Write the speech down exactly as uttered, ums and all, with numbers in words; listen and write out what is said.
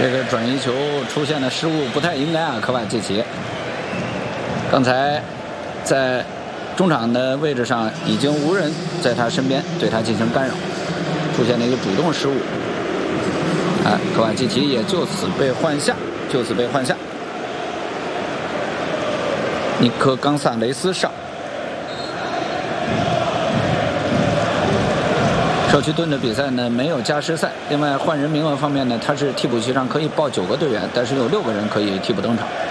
这个转移球出现的失误不太应该啊，科瓦契奇。刚才在中场的位置上已经无人在他身边对他进行干扰，出现了一个主动失误。啊，科瓦契奇也就此被换下，就此被换下。尼科冈萨雷斯上。社区盾的比赛呢没有加时赛，另外换人名额方面呢，他是替补席上可以报九个队员，但是有六个人可以替补登场。